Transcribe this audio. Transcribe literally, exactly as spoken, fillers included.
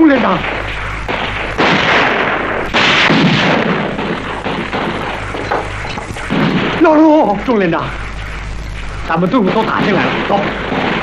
钟连长。老陆，钟连长，咱们队伍都打进来了，走。